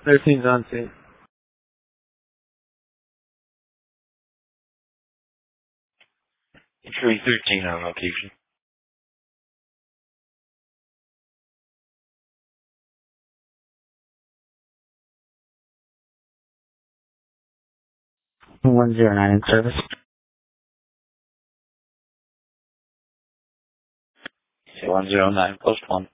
13's on scene. Entry 13 on location. $109 in service. 109, post 1.